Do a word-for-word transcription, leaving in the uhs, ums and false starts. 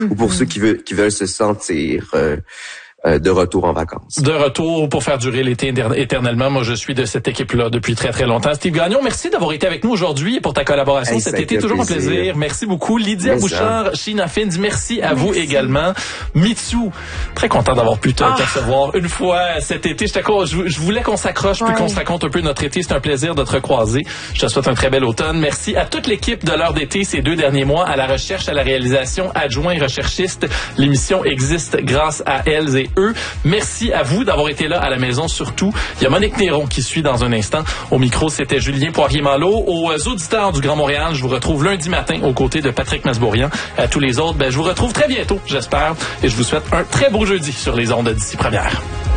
mm-hmm. ou pour ceux qui veulent, qui veulent se sentir euh, euh, de retour en vacances. De retour pour faire durer l'été éternellement. Moi, je suis de cette équipe-là depuis très, très longtemps. Steve Gagnon, merci d'avoir été avec nous aujourd'hui et pour ta collaboration hey, cet été. Toujours un plaisir. plaisir. Merci beaucoup. Lydia mais Bouchard, Sheena Fins, merci à merci. vous également. Mitsu, très content d'avoir pu te, ah. te recevoir une fois cet été. Je, te, je, je voulais qu'on s'accroche ouais. puis qu'on se raconte un peu notre été. C'est un plaisir de te recroiser. Je te souhaite un très bel automne. Merci à toute l'équipe de l'heure d'été ces deux derniers mois, à la recherche, à la réalisation, adjoints recherchistes. L'émission existe grâce à elles et eux. Merci à vous d'avoir été là à la maison surtout. Il y a Monique Néron qui suit dans un instant. Au micro, c'était Julien Poirier-Malo. Aux auditeurs du Grand Montréal, je vous retrouve lundi matin aux côtés de Patrick Masbourian. À tous les autres, ben, je vous retrouve très bientôt, j'espère. Et je vous souhaite un très beau jeudi sur les ondes d'ici première.